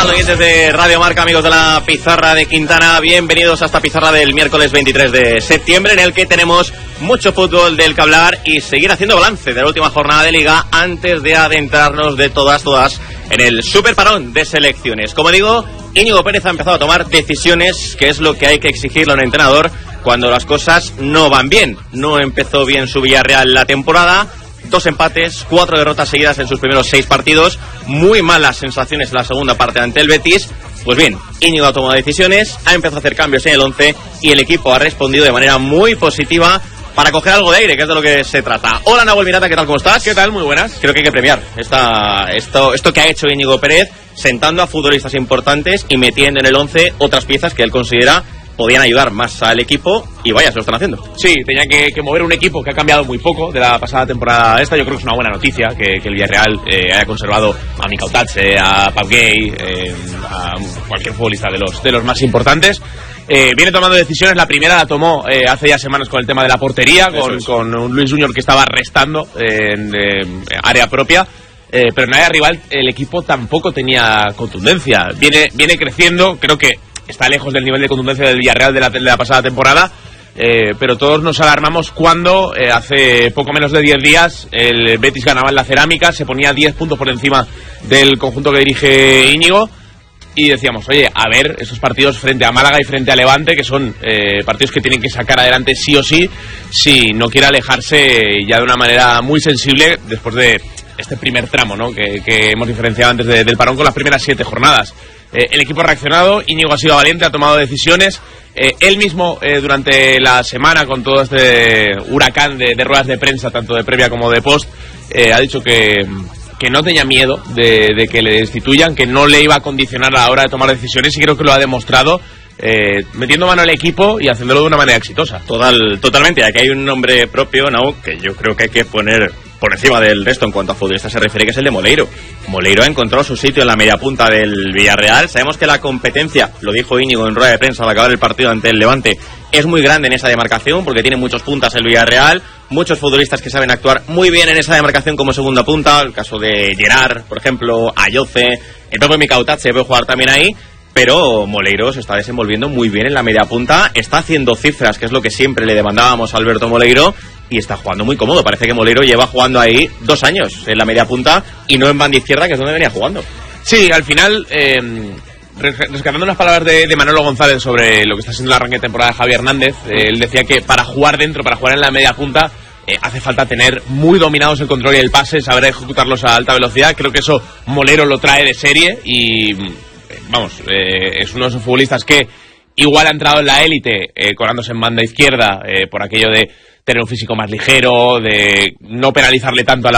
tal, oyentes de Radio Marca, amigos de la Pizarra de Quintana? Bienvenidos a esta pizarra del miércoles 23 de septiembre, en el que tenemos mucho fútbol del que hablar y seguir haciendo balance de la última jornada de Liga antes de adentrarnos de todas en el super parón de selecciones. Como digo, Íñigo Pérez ha empezado a tomar decisiones, que es lo que hay que exigirle a un entrenador cuando las cosas no van bien. No empezó bien su Villarreal la temporada. 2 empates, 4 derrotas seguidas en sus primeros 6 partidos, muy malas sensaciones en la segunda parte ante el Betis. Pues bien, Íñigo ha tomado decisiones, ha empezado a hacer cambios en el 11 y el equipo ha respondido de manera muy positiva para coger algo de aire, que es de lo que se trata. Hola, Nahuel Miranda, ¿qué tal? ¿Cómo estás? ¿Qué tal? Muy buenas. Creo que hay que premiar esto que ha hecho Íñigo Pérez, sentando a futbolistas importantes y metiendo en el 11 otras piezas que él considera podían ayudar más al equipo, y vaya, se lo están haciendo. Sí, tenían que mover un equipo que ha cambiado muy poco de la pasada temporada esta. Yo creo que es una buena noticia que el Villarreal haya conservado a Mikau Tatse, a Pau Gay, a cualquier futbolista de los más importantes. Viene tomando decisiones. La primera la tomó hace ya semanas con el tema de la portería, con un Luis Junior que estaba restando en área propia. Pero en área rival el equipo tampoco tenía contundencia. Viene creciendo, creo que está lejos del nivel de contundencia del Villarreal de la pasada temporada, pero todos nos alarmamos cuando hace poco menos de 10 días el Betis ganaba en la Cerámica, se ponía 10 puntos por encima del conjunto que dirige Íñigo, y decíamos, oye, a ver, esos partidos frente a Málaga y frente a Levante, que son partidos que tienen que sacar adelante sí o sí, si no quiere alejarse ya de una manera muy sensible después de este primer tramo, ¿no?, que hemos diferenciado antes del parón con las primeras 7 jornadas. El equipo ha reaccionado, Íñigo ha sido valiente, ha tomado decisiones. Él mismo, durante la semana, con todo este huracán de ruedas de prensa, tanto de previa como de post, ha dicho que no tenía miedo de que le destituyan, que no le iba a condicionar a la hora de tomar decisiones, y creo que lo ha demostrado, metiendo mano al equipo y haciéndolo de una manera exitosa. Totalmente. Aquí hay un nombre propio, ¿no?, que yo creo que hay que poner por encima del resto en cuanto a futbolistas se refiere, que es el de Moleiro. Moleiro ha encontrado su sitio en la media punta del Villarreal. Sabemos que la competencia, lo dijo Íñigo en rueda de prensa al acabar el partido ante el Levante, es muy grande en esa demarcación, porque tiene muchos puntas el Villarreal, muchos futbolistas que saben actuar muy bien en esa demarcación como segunda punta, el caso de Gerard, por ejemplo, Ayoce, el propio Mikau Tatse puede jugar también ahí. Pero Moleiro se está desenvolviendo muy bien en la media punta, está haciendo cifras, que es lo que siempre le demandábamos a Alberto Moleiro, y está jugando muy cómodo. Parece que Moleiro lleva jugando ahí 2 años en la media punta y no en banda izquierda, que es donde venía jugando. Sí, al final, rescatando unas palabras de Manolo González sobre lo que está siendo el arranque de temporada de Javi Hernández, él decía que para jugar dentro, para jugar en la media punta, hace falta tener muy dominados el control y el pase, saber ejecutarlos a alta velocidad. Creo que eso Moleiro lo trae de serie y vamos, es uno de esos futbolistas que igual ha entrado en la élite colándose en banda izquierda por aquello de tener un físico más ligero, de no penalizarle tanto a